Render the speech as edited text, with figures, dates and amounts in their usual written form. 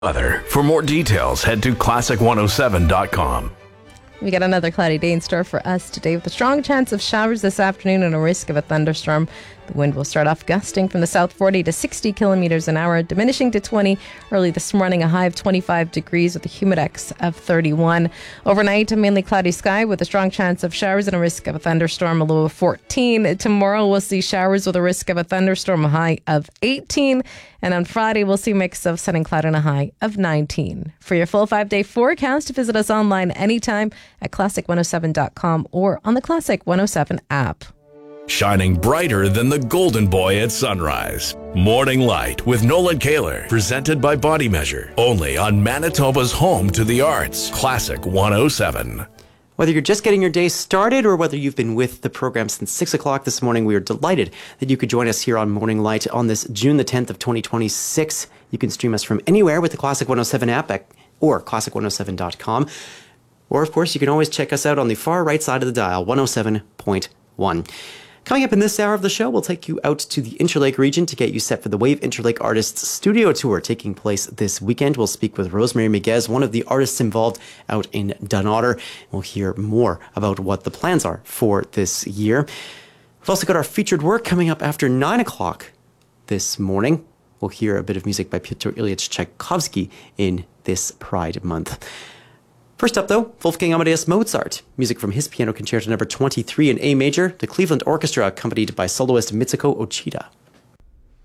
Weather. For more details, head to classic107.com. We got another cloudy day in store for us today with a strong chance of showers this afternoon and a risk of a thunderstorm. The wind will start off gusting from the south 40 to 60 kilometers an hour, diminishing to 20 early this morning, a high of 25 degrees with a humidex of 31. Overnight, a mainly cloudy sky with a strong chance of showers and a risk of a thunderstorm, a low of 14. Tomorrow, we'll see showers with a risk of a thunderstorm, a high of 18. And on Friday, we'll see a mix of sun and cloud and a high of 19. For your full 5-day forecast, visit us online anytime at classic107.com or on the Classic 107 app. Shining brighter than the golden boy at sunrise. Morning Light with Nolan Kaler. Presented by Body Measure. Only on Manitoba's home to the arts. Classic 107. Whether you're just getting your day started or whether you've been with the program since 6 o'clock this morning, we are delighted that you could join us here on Morning Light on this June the 10th of 2026. You can stream us from anywhere with the Classic 107 app or classic107.com. Or, of course, you can always check us out on the far right side of the dial, 107.1. Coming up in this hour of the show, we'll take you out to the Interlake region to get you set for the Wave Interlake Artists Studio Tour taking place this weekend. We'll speak with Rosemary Miguez, one of the artists involved out in Dunnottar. We'll hear more about what the plans are for this year. We've also got our featured work coming up after 9 o'clock this morning. We'll hear a bit of music by Pyotr Ilyich Tchaikovsky in this Pride Month. First up, though, Wolfgang Amadeus Mozart. Music from his Piano Concerto No. 23 in A major, the Cleveland Orchestra accompanied by soloist Mitsuko Ochida.